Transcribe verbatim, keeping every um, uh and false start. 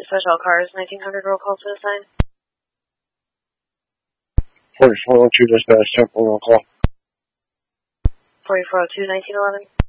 Special Cars, nineteen hundred, roll call to the sign. forty-four oh two, dispatch, Temple, roll call. forty-four oh two, nineteen eleven.